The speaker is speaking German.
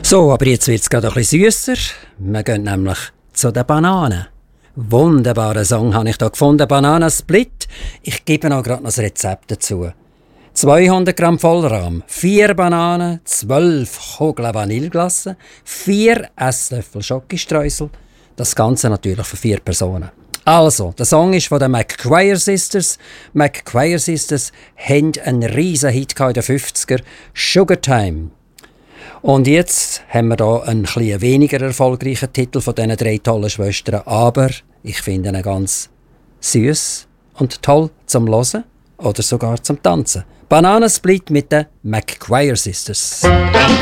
So, aber jetzt wird es gerade ein bisschen süsser. Wir gehen nämlich zu den Bananen. Wunderbaren Song habe ich hier gefunden, Bananensplit. Ich gebe noch gerade noch das Rezept dazu. 200 Gramm Vollrahm, 4 Bananen, 12 Kugeln Vanilleglasse, 4 Esslöffel Schokostreusel. Das Ganze natürlich für 4 Personen. Also, der Song ist von den McQuire Sisters. McQuire Sisters haben einen riesen Hit in den 50er, Sugar Time. Und jetzt haben wir hier einen etwas weniger erfolgreichen Titel von diesen 3 tollen Schwestern, aber ich finde ihn ganz süß und toll zum Hören oder sogar zum Tanzen. Bananensplit mit den McQuire Sisters.